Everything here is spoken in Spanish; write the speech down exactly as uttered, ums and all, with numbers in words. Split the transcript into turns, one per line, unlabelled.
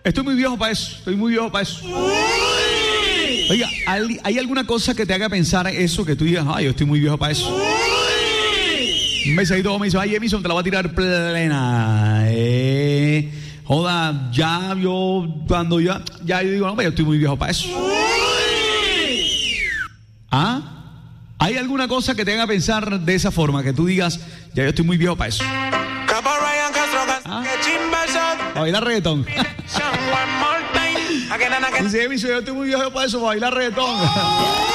Estoy muy viejo para eso, estoy muy viejo para eso. Oiga, ¿hay, ¿hay alguna cosa que te haga pensar eso, que tú digas, ay, yo estoy muy viejo para eso? Un mensajito me dice, ay, Emison, te la voy a tirar plena. Eh, joda, ya yo, cuando ya, ya yo digo, no, yo estoy muy viejo para eso. ¿Ah? ¿Hay alguna cosa que te haga pensar de esa forma, que tú digas, ya yo estoy muy viejo para eso? ¿Ah? Para bailar reggaetón. Dice Emison, yo estoy muy viejo para eso, para bailar reggaetón.